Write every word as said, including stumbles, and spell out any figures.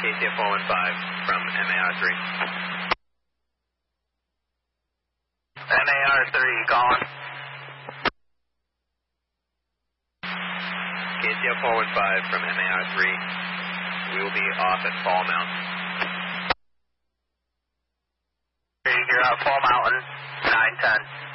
C F four one five from M A R three. M A R three, calling. K C F four one five from M A R three. We will be off at Fall Mountain. You're out Fall Mountain, nine ten.